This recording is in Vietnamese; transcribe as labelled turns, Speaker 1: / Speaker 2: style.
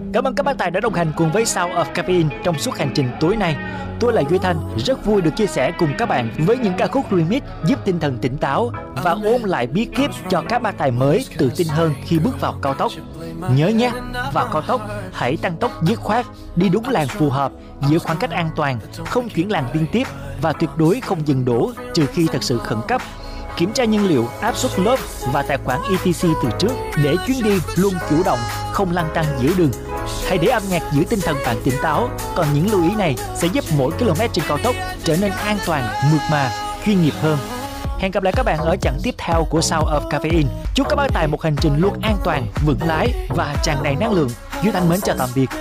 Speaker 1: Cảm ơn các bác tài đã đồng hành cùng với Sound of Caffeine trong suốt hành trình tối nay. Tôi là Duy Thanh, rất vui được chia sẻ cùng các bạn với những ca khúc remix giúp tinh thần tỉnh táo và ôn lại bí kíp cho các bác tài mới tự tin hơn khi bước vào cao tốc. Nhớ nhé, vào cao tốc hãy tăng tốc dứt khoát, đi đúng làn phù hợp, giữ khoảng cách an toàn, không chuyển làn liên tiếp và tuyệt đối không dừng đỗ trừ khi thật sự khẩn cấp. Kiểm tra nhiên liệu, áp suất lốp và tài khoản ETC từ trước để chuyến đi luôn chủ động, không lăn tăn giữa đường. Hãy để âm nhạc giữ tinh thần bạn tỉnh táo. Còn những lưu ý này sẽ giúp mỗi km trên cao tốc trở nên an toàn, mượt mà, chuyên nghiệp hơn. Hẹn gặp lại các bạn ở chặng tiếp theo của Sound of Caffeine. Chúc các bác tài một hành trình luôn an toàn, vững lái và tràn đầy năng lượng. Duy Thanh mến chào tạm biệt.